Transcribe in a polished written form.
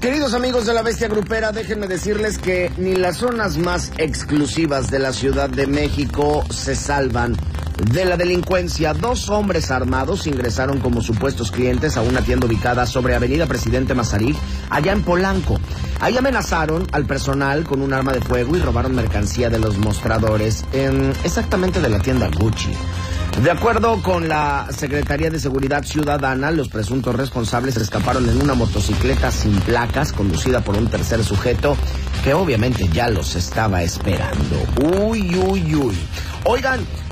Queridos amigos de la Bestia Grupera, déjenme decirles que ni las zonas más exclusivas de la Ciudad de México se salvan de la delincuencia. 2 hombres armados ingresaron como supuestos clientes a una tienda ubicada sobre Avenida Presidente Mazarik, allá en Polanco. Ahí amenazaron al personal con un arma de fuego y robaron mercancía de los mostradores, exactamente de la tienda Gucci. De acuerdo con la Secretaría de Seguridad Ciudadana, los presuntos responsables escaparon en una motocicleta sin placas, conducida por un tercer sujeto que obviamente ya los estaba esperando. Uy. Oigan,